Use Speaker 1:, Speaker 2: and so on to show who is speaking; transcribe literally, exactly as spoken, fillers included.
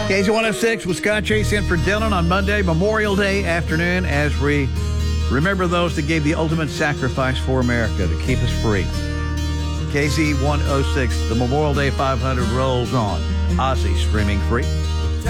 Speaker 1: K Z one oh six with Scott Chase in for Dylan on Monday, Memorial Day afternoon, as we remember those that gave the ultimate sacrifice for America to keep us free. K Z one oh six, the Memorial Day five hundred rolls on. Ozzy streaming free.